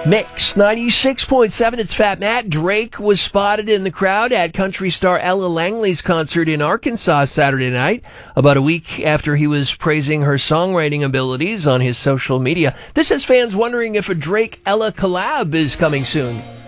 Mix 96.7, it's Fat Matt. Drake was spotted in the crowd at country star Ella Langley's concert in Arkansas Saturday night, about a week after he was praising her songwriting abilities on his social media. This has fans wondering if a Drake-Ella collab is coming soon.